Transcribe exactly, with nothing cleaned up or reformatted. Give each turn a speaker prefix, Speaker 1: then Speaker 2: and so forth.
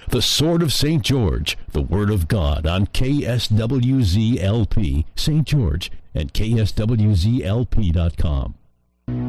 Speaker 1: The Sword of Saint George, the Word of God on K S W Z L P, Saint George, and K S W Z L P dot com.